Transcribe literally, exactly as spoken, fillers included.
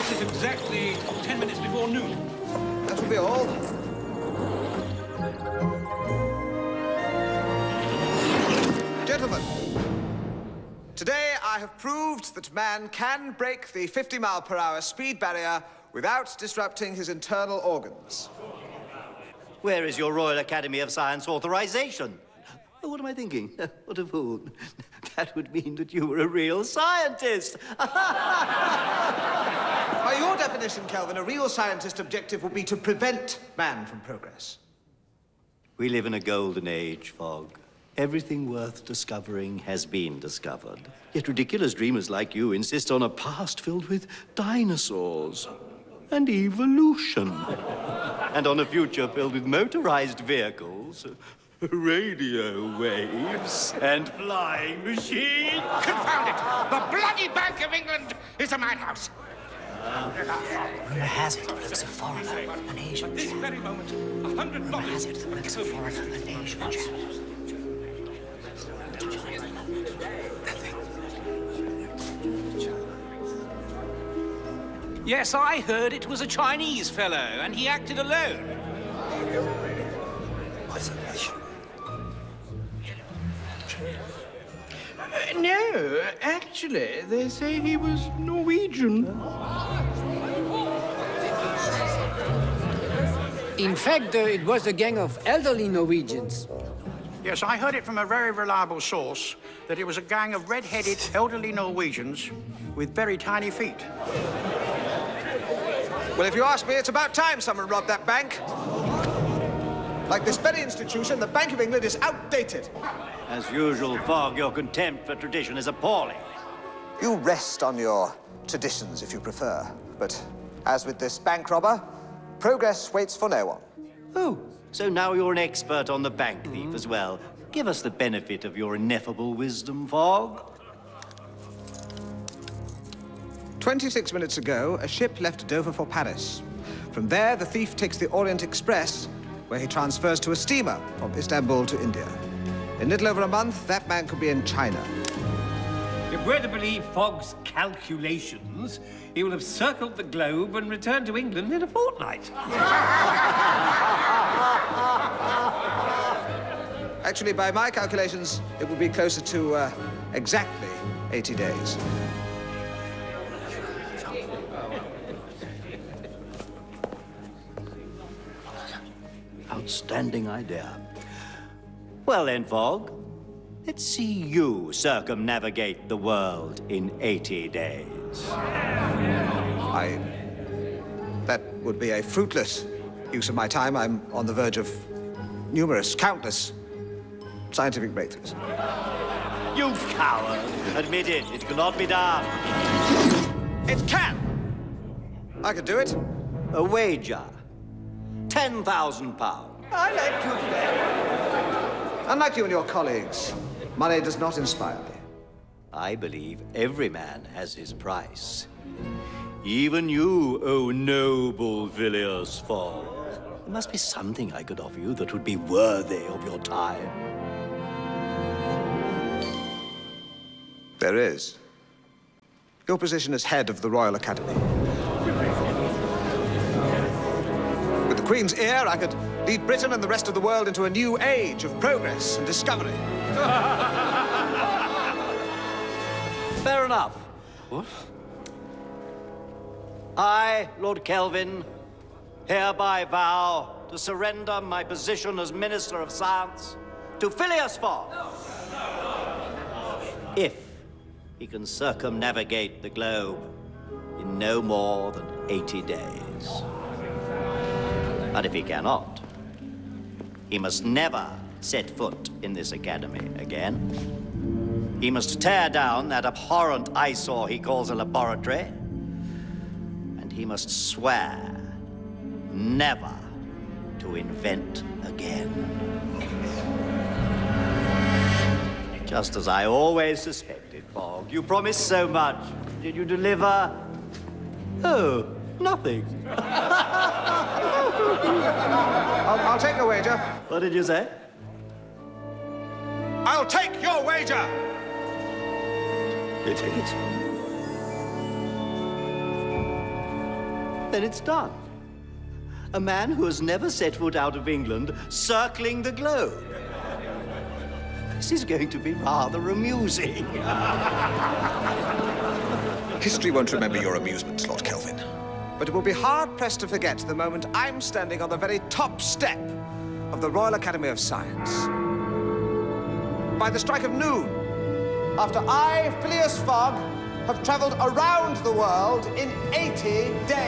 This is exactly ten minutes before noon. That will be all. Gentlemen, today I have proved that man can break the fifty mile per hour speed barrier without disrupting his internal organs. Where is your Royal Academy of Science authorization? Oh, what am I thinking? What a fool. That would mean that you were a real scientist. By your definition, Kelvin, a real scientist's objective would be to prevent man from progress. We live in a golden age, Fogg. Everything worth discovering has been discovered. Yet ridiculous dreamers like you insist on a past filled with dinosaurs and evolution. And on a future filled with motorized vehicles, radio waves, and flying machines. Confound it! The bloody Bank of England is a madhouse. Rumour has it that it's a foreigner, an Asian At this chap. very moment, a hundred Rumour dollars. has it that it's a foreigner, an Asian chap. Yes, I heard it was a Chinese fellow, and he acted alone. Uh, no, actually, they say he was Norwegian. In fact, uh, it was a gang of elderly Norwegians. Yes, I heard it from a very reliable source that it was a gang of red-headed elderly Norwegians with very tiny feet. Well, if you ask me, it's about time someone robbed that bank. Like this very institution, the Bank of England is outdated. As usual, Fogg, your contempt for tradition is appalling. You rest on your traditions if you prefer. But as with this bank robber, progress waits for no one. Oh, so now you're an expert on the bank thief as well. Give us the benefit of your ineffable wisdom, Fogg. twenty-six minutes ago, a ship left Dover for Paris. From there, the thief takes the Orient Express, where he transfers to a steamer from Istanbul to India. In little over a month, that man could be in China. If we're to believe Fogg's calculations, he will have circled the globe and returned to England in a fortnight. Actually, by my calculations, it will be closer to uh, exactly eighty days. Outstanding idea. Well then, Fogg, let's see you circumnavigate the world in eighty days. I... That would be a fruitless use of my time. I'm on the verge of numerous, countless scientific breakthroughs. You coward! Admit it, it cannot be done. It can! I could do it. A wager. Ten thousand pounds. I like you today. Unlike you and your colleagues, money does not inspire me. I believe every man has his price. Even you, O noble Phileas Fogg. There must be something I could offer you that would be worthy of your time. There is. Your position as head of the Royal Academy. With the Queen's ear, I could lead Britain and the rest of the world into a new age of progress and discovery. Fair enough. What? I, Lord Kelvin, hereby vow to surrender my position as Minister of Science to Phileas Fogg. If he can circumnavigate the globe in no more than eighty days. But if he cannot, he must never set foot in this academy again. He must tear down that abhorrent eyesore he calls a laboratory, and he must swear never to invent again. Just as I always suspected, Fogg. You promised so much. Did you deliver? Oh, nothing. I'll, I'll take the wager. What did you say? I'll take your wager! You take it. then it's done. A man who has never set foot out of England circling the globe. This is going to be rather amusing. History won't remember your amusements, Lord Kelvin. But it will be hard-pressed to forget the moment I'm standing on the very top step of the Royal Academy of Science. By the strike of noon, after I, Phileas Fogg, have traveled around the world in eighty days.